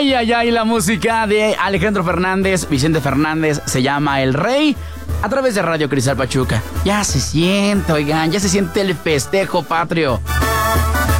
Ay, ay, ay, la música de Alejandro Fernández, Vicente Fernández, se llama El Rey, a través de Radio Cristal Pachuca. Ya se siente, oigan, ya se siente el festejo patrio.